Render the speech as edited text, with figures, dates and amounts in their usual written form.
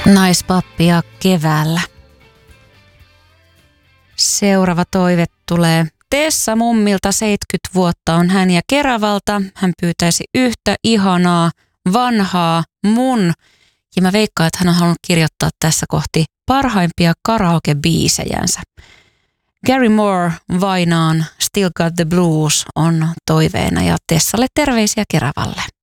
Naispappia keväällä. Seuraava toive tulee Tessa mummilta, 70 vuotta on hän ja Keravalta. Hän pyytäisi yhtä ihanaa, vanhaa mun. Ja mä veikkaan, että hän on halunnut kirjoittaa tässä kohti parhaimpia karaoke-biisejänsä. Gary Moore Vainaan Still Got the Blues on toiveena ja Tessalle terveisiä Keravalle.